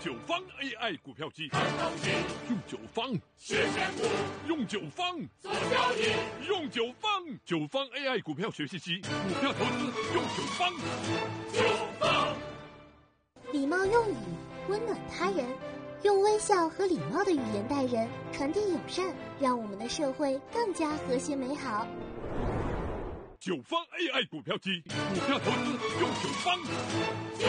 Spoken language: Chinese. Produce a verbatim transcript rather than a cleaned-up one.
九方 A I 股票机， 用九方学选股， 用九方做交易， 用九方九方 A I 股票学习机，股票投资用九方。 九方礼貌用语温暖他人，用微笑和礼貌的语言待人，传递友善，让我们的社会更加和谐美好。 九方 A I 股票机，股票投资用九方。